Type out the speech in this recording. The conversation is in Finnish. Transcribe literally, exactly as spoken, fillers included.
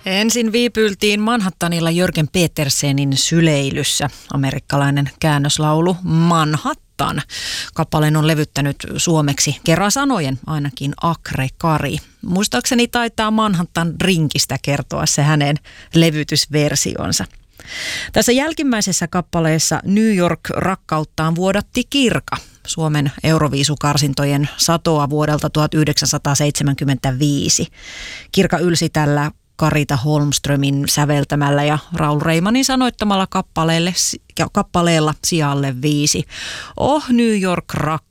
Ensin viipyiltiin Manhattanilla Jörgen Petersenin syleilyssä. Amerikkalainen käännöslaulu Manhattan. Kappaleen on levyttänyt suomeksi kerran sanojen ainakin Akre Kari. Muistaakseni taitaa Manhattan drinkistä kertoa se hänen levytysversionsa. Tässä jälkimmäisessä kappaleessa New York rakkauttaan vuodatti Kirka. Suomen Euroviisukarsintojen satoa vuodelta tuhatyhdeksänsataaseitsemänkymmentäviisi. Kirka ylsi tällä Karita Holmströmin säveltämällä ja Raul Reimanin sanoittamalla kappaleelle, kappaleella sijalle viisi. Oh New York rakkaus.